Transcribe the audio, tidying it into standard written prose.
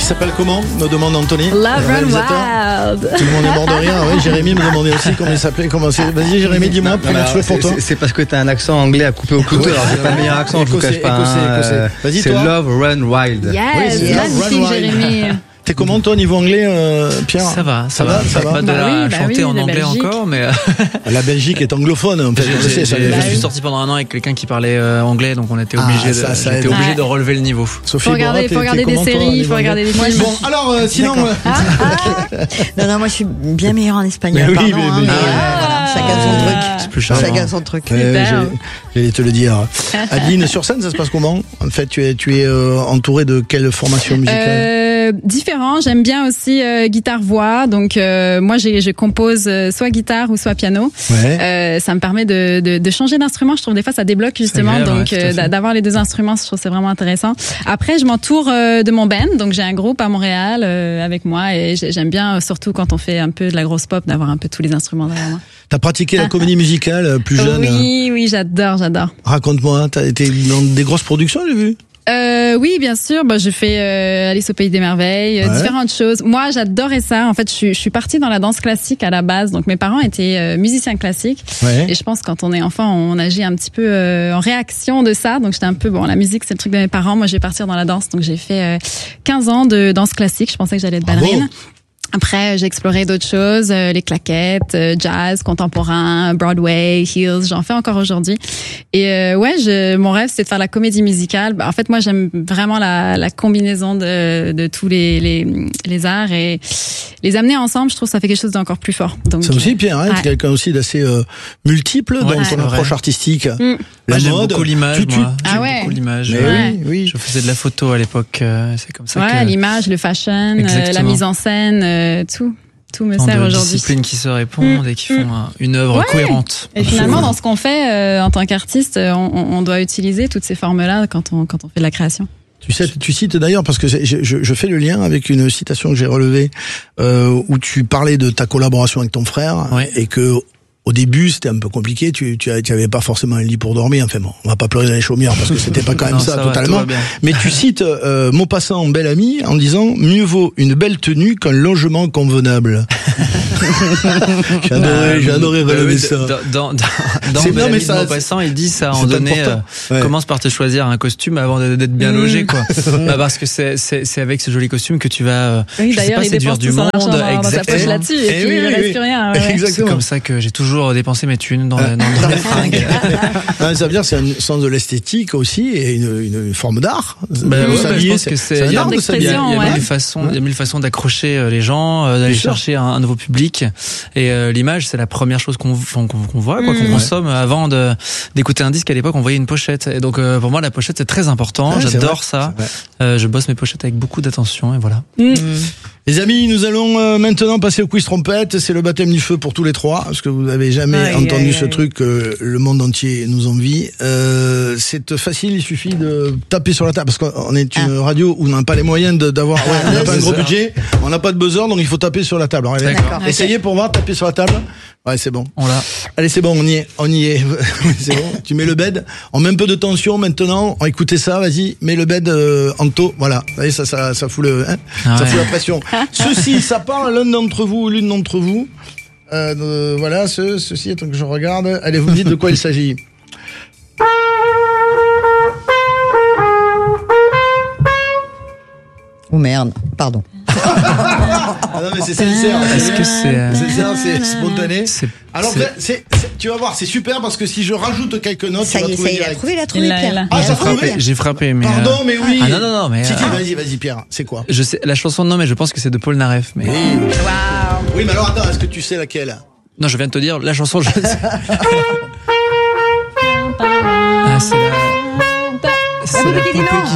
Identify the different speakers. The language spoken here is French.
Speaker 1: qui s'appelle comment, me demande Anthony.
Speaker 2: Love Run Wild.
Speaker 1: Tout le monde est mort de rire. Oui, Jérémy me demandait aussi comment il s'appelait. Vas-y Jérémy, dis-moi, premier souhait pour toi.
Speaker 3: C'est parce que t'as un accent anglais à couper au couteau. Alors c'est pas le meilleur accent, je vous cache pas.
Speaker 1: Écossais. Vas-y,
Speaker 3: c'est
Speaker 1: toi.
Speaker 3: Love Run Wild.
Speaker 2: Yes,
Speaker 1: Oui,
Speaker 2: magnifique Jérémy.
Speaker 1: T'es comment toi niveau anglais, Pierre?
Speaker 4: Ça va.
Speaker 1: Pas
Speaker 4: de la chanter en
Speaker 2: la
Speaker 4: anglais
Speaker 2: Belgique.
Speaker 4: encore, mais
Speaker 1: La Belgique est anglophone. En fait,
Speaker 4: je suis sorti pendant un an avec quelqu'un qui parlait anglais, donc on était obligé de relever le niveau.
Speaker 1: Sophie,
Speaker 2: Faut regarder des séries, il faut regarder des films.
Speaker 1: Bon, alors sinon.
Speaker 5: Non, moi je suis bien meilleure en espagnol.
Speaker 1: Mais oui,
Speaker 5: pardon,
Speaker 1: mais
Speaker 5: voilà, chacun son truc.
Speaker 4: C'est plus charmant.
Speaker 5: Chacun son truc.
Speaker 1: J'allais te le dire. Adeline, sur scène, ça se passe comment? En fait, tu es entourée de quelle formation musicale?
Speaker 2: Différent. J'aime bien aussi guitare-voix. Donc moi, je compose soit guitare ou soit piano.
Speaker 1: Ouais.
Speaker 2: Ça me permet de changer d'instrument. Je trouve des fois ça débloque justement.
Speaker 4: Agréable,
Speaker 2: Donc
Speaker 4: ouais,
Speaker 2: d'avoir les deux instruments, je trouve c'est vraiment intéressant. Après, je m'entoure de mon band. Donc j'ai un groupe à Montréal avec moi et j'aime bien surtout quand on fait un peu de la grosse pop d'avoir un peu tous les instruments derrière moi.
Speaker 1: T'as pratiqué la comédie musicale plus jeune?
Speaker 2: Oui, j'adore.
Speaker 1: Raconte-moi, t'as été dans des grosses productions, j'ai vu?
Speaker 2: Oui, bien sûr. J'ai fait Alice au Pays des Merveilles, différentes choses. Moi, j'adorais ça. En fait, je suis partie dans la danse classique à la base. Donc, mes parents étaient musiciens classiques.
Speaker 1: Ouais.
Speaker 2: Et je pense que quand on est enfant, on agit un petit peu en réaction de ça. Donc, j'étais un peu, la musique, c'est le truc de mes parents. Moi, je vais partir dans la danse. Donc, j'ai fait 15 ans de danse classique. Je pensais que j'allais être ballerine. Après, j'ai exploré d'autres choses, les claquettes, jazz, contemporain, Broadway, heels, j'en fais encore aujourd'hui. Et mon rêve, c'était de faire la comédie musicale. En fait, moi, j'aime vraiment la combinaison de tous les arts et les amener ensemble. Je trouve que ça fait quelque chose d'encore plus fort. Donc,
Speaker 1: ça aussi, Pierre, t'es quelqu'un aussi d'assez multiple dans ton approche artistique. La
Speaker 4: j'aime
Speaker 1: mode,
Speaker 4: beaucoup l'image, moi. J'aime beaucoup l'image.
Speaker 1: Oui.
Speaker 4: Je faisais de la photo à l'époque. C'est comme ça que...
Speaker 2: l'image, le fashion, la mise en scène, tout me sert aujourd'hui.
Speaker 4: Disciplines qui se répondent et qui font une œuvre cohérente.
Speaker 2: Et finalement, dans ce qu'on fait en tant qu'artiste, on doit utiliser toutes ces formes-là quand on fait de la création.
Speaker 1: Tu cites d'ailleurs, parce que je fais le lien avec une citation que j'ai relevée, où tu parlais de ta collaboration avec ton frère, et que au début, c'était un peu compliqué. Tu avais pas forcément un lit pour dormir. Enfin bon, on va pas pleurer dans les chaumières parce que c'était pas quand même ça totalement. Mais tu cites Maupassant, bel ami, en disant mieux vaut une belle tenue qu'un logement convenable. J'ai adoré relever ça.
Speaker 4: Dans Maupassant, il dit ça en donné. Commence par te choisir un costume avant d'être bien logé, quoi. Parce que c'est avec ce joli costume que tu vas.
Speaker 2: Oui, d'ailleurs, il dépense tout son argent dans sa poche là-dessus et puis il ne reste plus rien.
Speaker 4: C'est comme ça que j'ai toujours dépenser mes thunes dans les fringues.
Speaker 1: Ça veut dire c'est un sens de l'esthétique aussi et une forme d'art.
Speaker 4: Je pense que c'est
Speaker 2: un art d'expression.
Speaker 4: Il y a mille façons d'accrocher les gens, d'aller chercher un nouveau public. Et l'image, c'est la première chose qu'on voit, qu'on consomme. Avant d'écouter un disque, à l'époque, on voyait une pochette. Et donc pour moi, la pochette c'est très important. J'adore ça. Je bosse mes pochettes avec beaucoup d'attention et voilà.
Speaker 1: Les amis, nous allons maintenant passer au quiz trompette. C'est le baptême du feu pour tous les trois, parce que vous n'avez jamais entendu ce truc que le monde entier nous envie. C'est facile, il suffit de taper sur la table, parce qu'on est une radio où on n'a pas les moyens d'avoir, on n'a pas un gros budget, on n'a pas de buzzer, donc il faut taper sur la table. Alors, essayez pour voir, taper sur la table. Ouais, c'est bon. On l'a. Allez, c'est bon, on y est. C'est bon. Tu mets le bed. On met un peu de tension maintenant. Écoutez ça, vas-y. Mets le bed en taux. Voilà. Vous voyez, ça fout ça fout la pression. Ceci, ça parle à l'un d'entre vous ou l'une d'entre vous. Voilà, ceci, attends que je regarde. Allez, vous me dites de quoi il s'agit.
Speaker 5: Oh merde, pardon.
Speaker 1: Ah non mais c'est sincère.
Speaker 4: Est-ce que
Speaker 1: c'est spontané? Alors tu vas voir, c'est super parce que si je rajoute quelques notes,
Speaker 5: ça
Speaker 1: tu vas trouver direct.
Speaker 5: Il a trouvé Pierre.
Speaker 1: Ah, ça frappé.
Speaker 4: J'ai frappé, mais
Speaker 1: pardon, mais oui.
Speaker 4: Ah non, mais
Speaker 1: si, vas-y Pierre, c'est quoi?
Speaker 4: Je sais la chanson, non, mais je pense que c'est de Paul Naref, mais
Speaker 1: oui, mais alors attends, est-ce que tu sais laquelle?
Speaker 4: Non, je viens de te dire la chanson, je sais. C'est la poupée